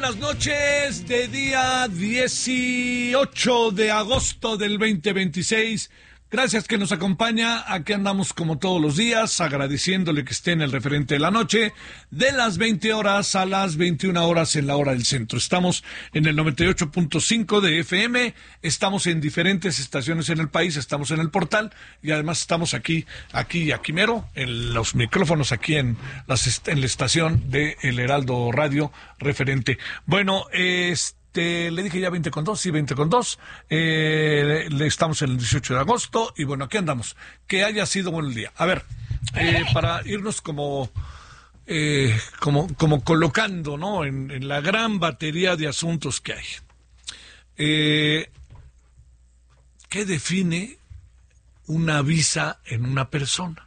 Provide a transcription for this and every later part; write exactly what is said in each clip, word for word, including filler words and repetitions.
buenas noches de día dieciocho de agosto del veinte veintiséis. Gracias que nos acompaña. Aquí andamos como todos los días, agradeciéndole que esté en el referente de la noche, de las veinte horas a las veintiuna horas en la hora del centro. Estamos en el noventa y ocho punto cinco de F M, estamos en diferentes estaciones en el país, estamos en el portal y además estamos aquí, aquí y aquí mero, en los micrófonos aquí en, las, en la estación de El Heraldo Radio referente. Bueno, este... Te, le dije ya veinte con dos, sí, veinte con dos, eh, le, estamos en el dieciocho de agosto, y bueno, aquí andamos, que haya sido buen día. A ver, eh, para irnos como, eh, como, como colocando, ¿no?, en, en la gran batería de asuntos que hay. Eh, ¿Qué define una visa en una persona?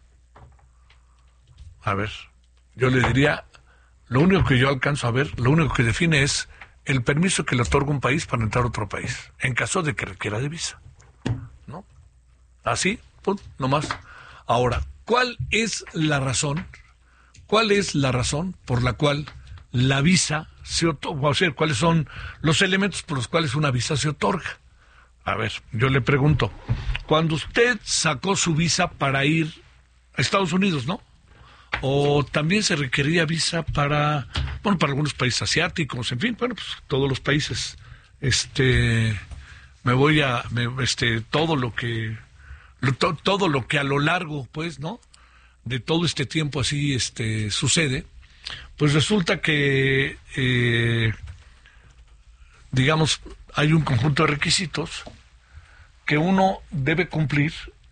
A ver, yo le diría, lo único que yo alcanzo a ver, lo único que define es el permiso que le otorga un país para entrar a otro país, en caso de que requiera de visa, ¿no? Así, pues, nomás. Ahora, ¿cuál es la razón? ¿Cuál es la razón por la cual la visa se otorga? O sea, ¿cuáles son los elementos por los cuales una visa se otorga? A ver, yo le pregunto, cuando usted sacó su visa para ir a Estados Unidos, ¿no? O también se requería visa para, bueno, para algunos países asiáticos, en fin, bueno, pues todos los países, este, me voy a, me, este, todo lo que, lo, to, todo lo que a lo largo, pues, ¿no?, de todo este tiempo así, este, sucede, pues resulta que, eh, digamos, hay un conjunto de requisitos que uno debe cumplir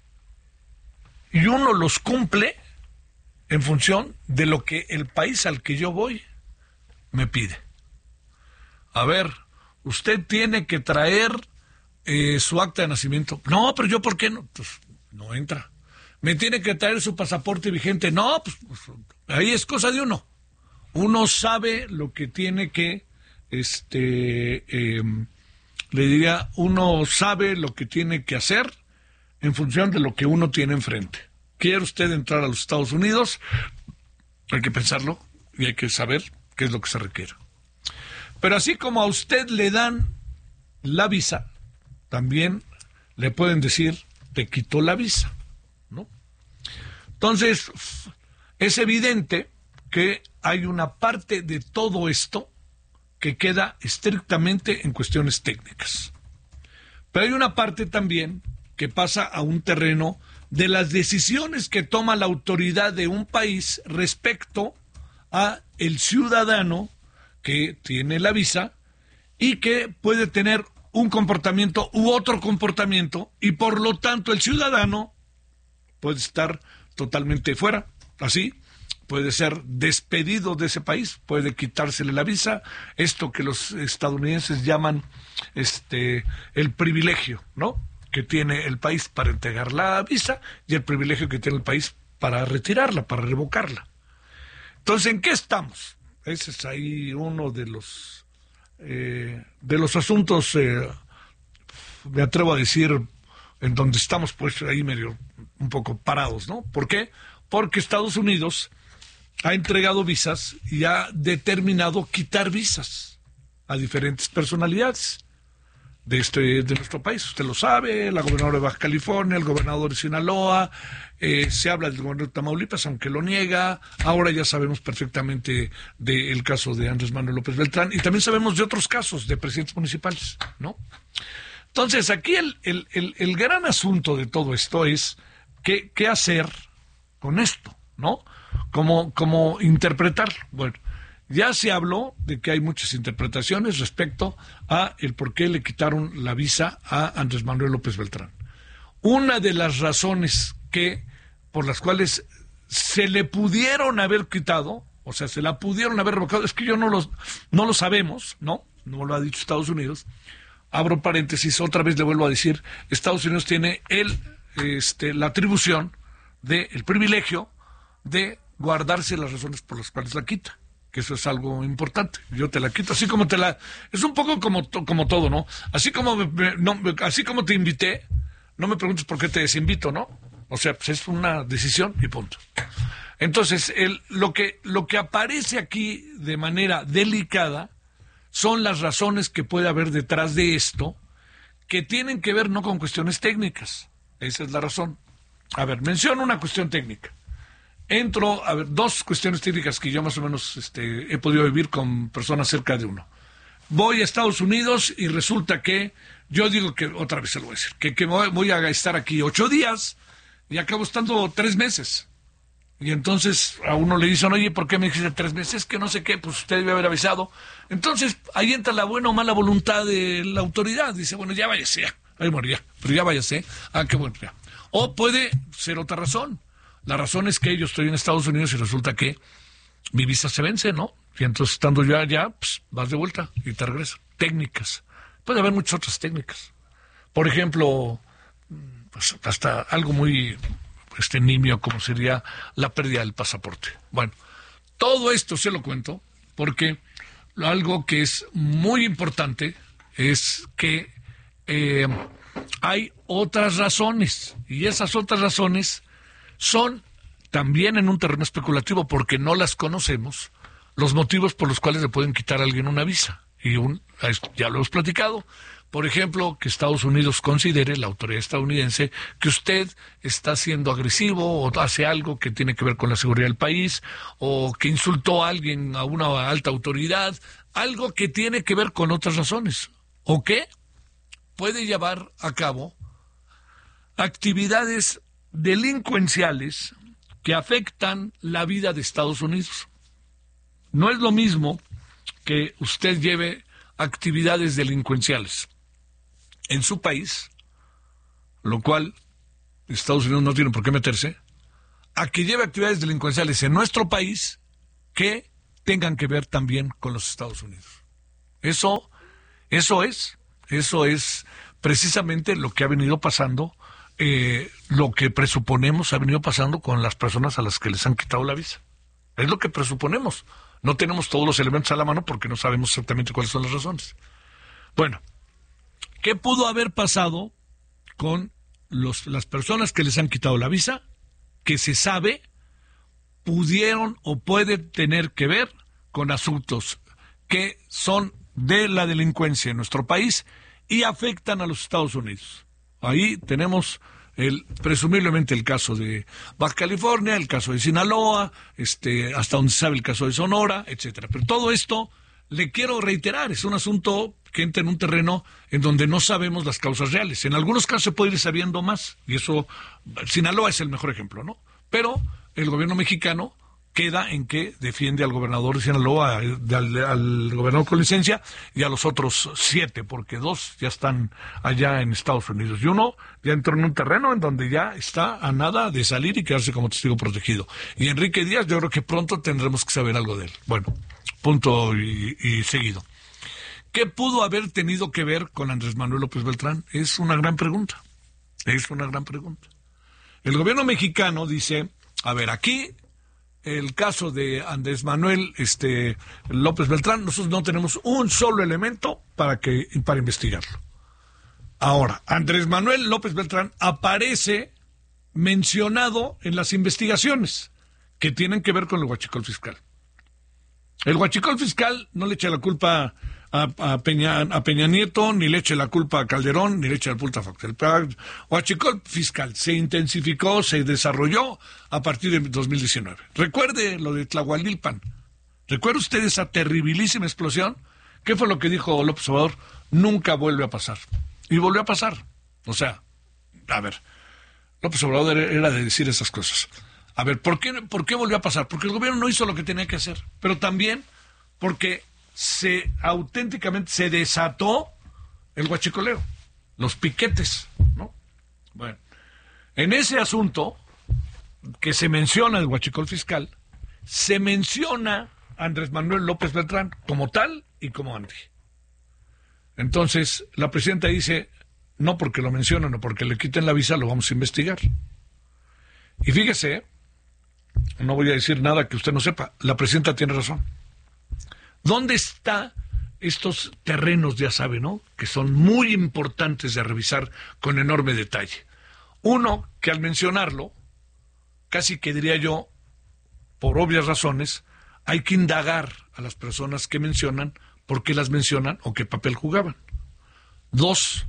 y uno los cumple en función de lo que el país al que yo voy me pide. A ver, usted tiene que traer eh, su acta de nacimiento. No, pero yo, ¿por qué no? Pues no entra. Me tiene que traer su pasaporte vigente. No, pues, pues ahí es cosa de uno. Uno sabe lo que tiene que, este, eh, le diría, uno sabe lo que tiene que hacer en función de lo que uno tiene enfrente. ¿Quiere usted entrar a los Estados Unidos? Hay que pensarlo y hay que saber qué es lo que se requiere. Pero así como a usted le dan la visa, también le pueden decir, te quitó la visa, ¿no? Entonces, es evidente que hay una parte de todo esto que queda estrictamente en cuestiones técnicas. Pero hay una parte también que pasa a un terreno de las decisiones que toma la autoridad de un país respecto a el ciudadano que tiene la visa y que puede tener un comportamiento u otro comportamiento, y por lo tanto el ciudadano puede estar totalmente fuera, así, puede ser despedido de ese país, puede quitársele la visa, esto que los estadounidenses llaman este el privilegio, ¿no?, que tiene el país para entregar la visa y el privilegio que tiene el país para retirarla, para revocarla. Entonces, ¿en qué estamos? Ese es ahí uno de los eh, de los asuntos, eh, me atrevo a decir, en donde estamos pues ahí medio un poco parados, ¿no? ¿Por qué? Porque Estados Unidos ha entregado visas y ha determinado quitar visas a diferentes personalidades de este de nuestro país. Usted lo sabe, la gobernadora de Baja California, el gobernador de Sinaloa, eh, se habla del gobernador de Tamaulipas, aunque lo niega. Ahora ya sabemos perfectamente del caso de Andrés Manuel López Beltrán, y también sabemos de otros casos de presidentes municipales, ¿no? Entonces, aquí el, el, el, el gran asunto de todo esto es qué, qué hacer con esto, ¿no? Cómo, cómo interpretar. Bueno, ya se habló de que hay muchas interpretaciones respecto a el por qué le quitaron la visa a Andrés Manuel López Beltrán. Una de las razones que por las cuales se le pudieron haber quitado, o sea, se la pudieron haber revocado, es que yo no los no lo sabemos, ¿no? No lo ha dicho Estados Unidos. Abro paréntesis, otra vez le vuelvo a decir, Estados Unidos tiene el este la atribución de el privilegio de guardarse las razones por las cuales la quita, que eso es algo importante. Yo te la quito, así como te la... Es un poco como, como todo, ¿no? Así como, me, no, así como te invité, no me preguntes por qué te desinvito, ¿no? O sea, pues es una decisión y punto. Entonces, el, lo que, lo que aparece aquí de manera delicada son las razones que puede haber detrás de esto, que tienen que ver no con cuestiones técnicas. Esa es la razón. A ver, menciono una cuestión técnica. Entro, a ver, dos cuestiones técnicas que yo más o menos este, he podido vivir con personas cerca de uno. Voy a Estados Unidos y resulta que, yo digo que, otra vez se lo voy a decir, que, que voy a estar aquí ocho días y acabo estando tres meses. Y entonces a uno le dicen, oye, ¿por qué me dijiste tres meses? Que no sé qué, pues usted debe haber avisado. Entonces ahí entra la buena o mala voluntad de la autoridad. Dice, bueno, ya váyase, ya, ahí moría, pero ya váyase. Ah, qué bueno, ya. O puede ser otra razón. La razón es que yo estoy en Estados Unidos y resulta que mi visa se vence, ¿no? Y entonces estando yo allá, pues vas de vuelta y te regresas. Técnicas. Puede haber muchas otras técnicas. Por ejemplo, pues hasta algo muy este nimio como sería la pérdida del pasaporte. Bueno, todo esto se lo cuento porque algo que es muy importante es que eh, hay otras razones, y esas otras razones son también en un terreno especulativo porque no las conocemos, los motivos por los cuales le pueden quitar a alguien una visa. Y un, ya lo hemos platicado. Por ejemplo, que Estados Unidos considere, la autoridad estadounidense, que usted está siendo agresivo o hace algo que tiene que ver con la seguridad del país, o que insultó a alguien, a una alta autoridad, algo que tiene que ver con otras razones, o que puede llevar a cabo actividades delincuenciales que afectan la vida de Estados Unidos. No es lo mismo que usted lleve actividades delincuenciales en su país, lo cual Estados Unidos no tiene por qué meterse, a que lleve actividades delincuenciales en nuestro país que tengan que ver también con los Estados Unidos. Eso, eso es, eso es precisamente lo que ha venido pasando, eh, lo que presuponemos ha venido pasando con las personas a las que les han quitado la visa. Es lo que presuponemos. No tenemos todos los elementos a la mano porque no sabemos exactamente cuáles son las razones. Bueno, ¿qué pudo haber pasado con los, las personas que les han quitado la visa? Que se sabe pudieron o pueden tener que ver con asuntos que son de la delincuencia en nuestro país y afectan a los Estados Unidos. Ahí tenemos el presumiblemente el caso de Baja California, el caso de Sinaloa, este, hasta donde se sabe el caso de Sonora, etcétera. Pero todo esto, le quiero reiterar, es un asunto que entra en un terreno en donde no sabemos las causas reales. En algunos casos se puede ir sabiendo más, y eso, Sinaloa es el mejor ejemplo, ¿no? Pero el gobierno mexicano queda en que defiende al gobernador de Sinaloa, al, al gobernador con licencia, y a los otros siete, porque dos ya están allá en Estados Unidos. Y uno ya entró en un terreno en donde ya está a nada de salir y quedarse como testigo protegido. Y Enrique Díaz, yo creo que pronto tendremos que saber algo de él. Bueno, punto y, y seguido. ¿Qué pudo haber tenido que ver con Andrés Manuel López Beltrán? Es una gran pregunta. Es una gran pregunta. El gobierno mexicano dice, a ver, aquí el caso de Andrés Manuel este, López Beltrán, nosotros no tenemos un solo elemento para, que, para investigarlo. Ahora, Andrés Manuel López Beltrán aparece mencionado en las investigaciones que tienen que ver con el huachicol fiscal. El huachicol fiscal no le echa la culpa a, a, Peña, a Peña Nieto, ni le eche la culpa a Calderón, ni le eche la culpa a Fox. El huachicol fiscal se intensificó, se desarrolló a partir de dos mil diecinueve. Recuerde lo de Tlahualilpan. ¿Recuerda usted esa terribilísima explosión? ¿Qué fue lo que dijo López Obrador? Nunca vuelve a pasar. Y volvió a pasar. O sea, a ver, López Obrador era de decir esas cosas. A ver, ¿por qué, ¿por qué volvió a pasar? Porque el gobierno no hizo lo que tenía que hacer, pero también porque se auténticamente se desató el huachicoleo, los piquetes, ¿no? Bueno, en ese asunto que se menciona el huachicol fiscal, se menciona a Andrés Manuel López Beltrán como tal y como anti. Entonces, la presidenta dice, no porque lo mencionan o porque le quiten la visa, lo vamos a investigar. Y fíjese, no voy a decir nada que usted no sepa, la presidenta tiene razón. ¿Dónde están estos terrenos, ya sabe, ¿no? Que son muy importantes de revisar con enorme detalle. Uno, que al mencionarlo, casi que diría yo, por obvias razones, hay que indagar a las personas que mencionan por qué las mencionan o qué papel jugaban. Dos,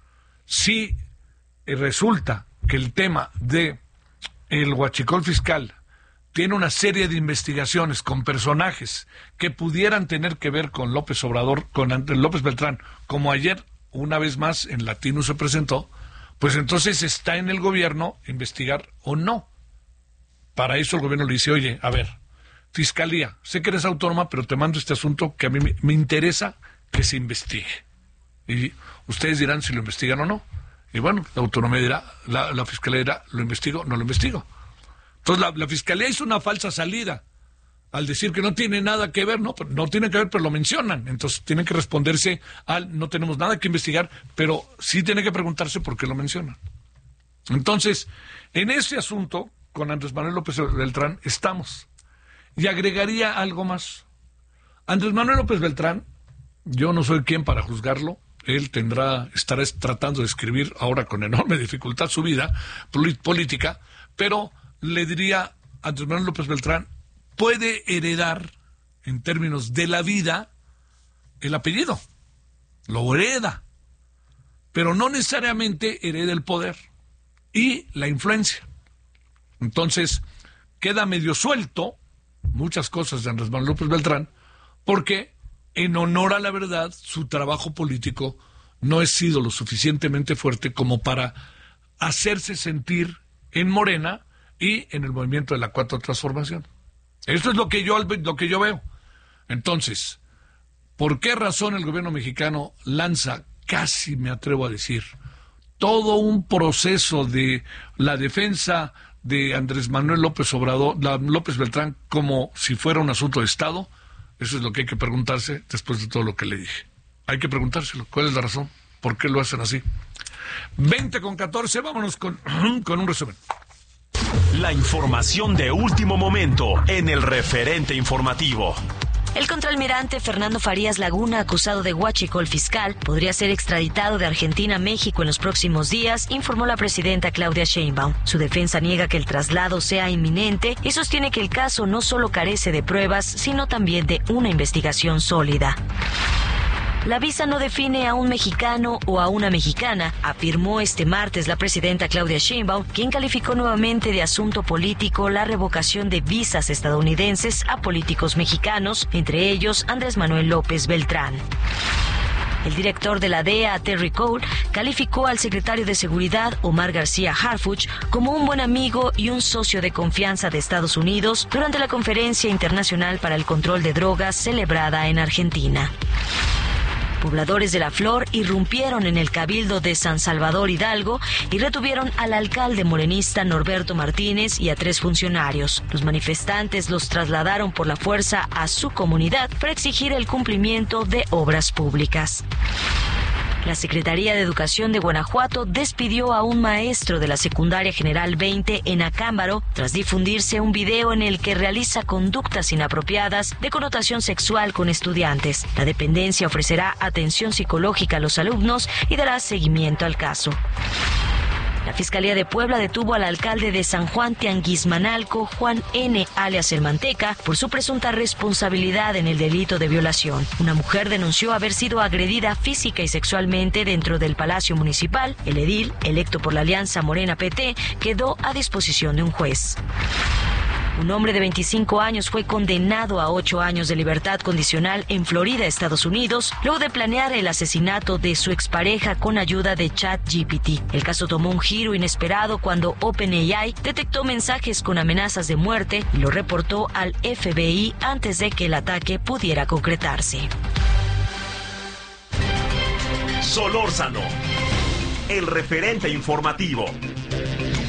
si resulta que el tema de el huachicol fiscal tiene una serie de investigaciones con personajes que pudieran tener que ver con López Obrador, con López Beltrán, como ayer, una vez más, en Latino se presentó, pues entonces está en el gobierno investigar o no. Para eso el gobierno le dice, oye, a ver, Fiscalía, sé que eres autónoma, pero te mando este asunto que a mí me, me interesa que se investigue. Y ustedes dirán si lo investigan o no. Y bueno, la autonomía dirá, la, la Fiscalía dirá, ¿lo investigo? No lo investigo. Entonces la, la Fiscalía hizo una falsa salida al decir que no tiene nada que ver, no, no tiene que ver, pero lo mencionan. Entonces tienen que responderse al, no tenemos nada que investigar, pero sí tiene que preguntarse por qué lo mencionan. Entonces, en ese asunto, con Andrés Manuel López Beltrán, estamos. Y agregaría algo más. Andrés Manuel López Beltrán, yo no soy quien para juzgarlo, él tendrá, estará tratando de escribir ahora con enorme dificultad su vida política, pero le diría a Andrés Manuel López Beltrán, puede heredar, en términos de la vida, el apellido, lo hereda, pero no necesariamente hereda el poder y la influencia. Entonces, queda medio suelto muchas cosas de Andrés Manuel López Beltrán, porque en honor a la verdad, su trabajo político no ha sido lo suficientemente fuerte como para hacerse sentir en Morena y en el movimiento de la Cuarta Transformación. Esto es lo que yo lo que yo veo. Entonces, ¿por qué razón el gobierno mexicano lanza, casi me atrevo a decir, todo un proceso de la defensa de Andrés Manuel López Obrador, López Beltrán, como si fuera un asunto de Estado? Eso es lo que hay que preguntarse después de todo lo que le dije. Hay que preguntárselo. ¿Cuál es la razón? ¿Por qué lo hacen así? veinte con catorce, vámonos con, con un resumen. La información de último momento en el referente informativo. El contraalmirante Fernando Farías Laguna, acusado de huachicol fiscal, podría ser extraditado de Argentina a México en los próximos días, informó la presidenta Claudia Sheinbaum. Su defensa niega que el traslado sea inminente y sostiene que el caso no solo carece de pruebas, sino también de una investigación sólida. La visa no define a un mexicano o a una mexicana, afirmó este martes la presidenta Claudia Sheinbaum, quien calificó nuevamente de asunto político la revocación de visas estadounidenses a políticos mexicanos, entre ellos Andrés Manuel López Beltrán. El director de la D E A, Terry Cole, calificó al secretario de Seguridad, Omar García Harfuch, como un buen amigo y un socio de confianza de Estados Unidos durante la Conferencia Internacional para el Control de Drogas celebrada en Argentina. Pobladores de La Flor irrumpieron en el Cabildo de San Salvador Hidalgo y retuvieron al alcalde morenista Norberto Martínez y a tres funcionarios. Los manifestantes los trasladaron por la fuerza a su comunidad para exigir el cumplimiento de obras públicas. La Secretaría de Educación de Guanajuato despidió a un maestro de la Secundaria General veinte en Acámbaro tras difundirse un video en el que realiza conductas inapropiadas de connotación sexual con estudiantes. La dependencia ofrecerá atención psicológica a los alumnos y dará seguimiento al caso. La Fiscalía de Puebla detuvo al alcalde de San Juan Tianguismanalco, Juan N., alias El Manteca, por su presunta responsabilidad en el delito de violación. Una mujer denunció haber sido agredida física y sexualmente dentro del Palacio Municipal. El edil, electo por la Alianza Morena-P T, quedó a disposición de un juez. Un hombre de veinticinco años fue condenado a ocho años de libertad condicional en Florida, Estados Unidos, luego de planear el asesinato de su expareja con ayuda de ChatGPT. El caso tomó un giro inesperado cuando OpenAI detectó mensajes con amenazas de muerte y lo reportó al F B I antes de que el ataque pudiera concretarse. Solórzano, el referente informativo.